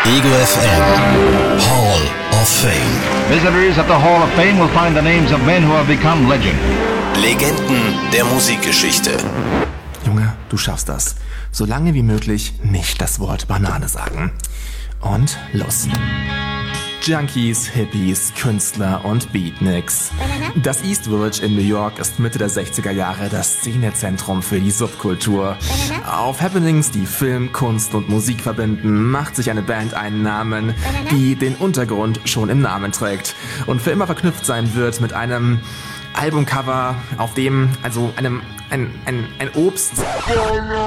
Ego FM Hall of Fame. Visitors at the Hall of Fame will find the names of men who have become legend. Legenden der Musikgeschichte. Junge, du schaffst das. So lange wie möglich nicht das Wort Banane sagen. Und los. Junkies, Hippies, Künstler und Beatniks. Das East Village in New York ist Mitte der 60er Jahre das Szenezentrum für die Subkultur. Auf Happenings, die Film, Kunst und Musik verbinden, macht sich eine Band einen Namen, die den Untergrund schon im Namen trägt und für immer verknüpft sein wird mit einem Albumcover, auf dem, ein Obst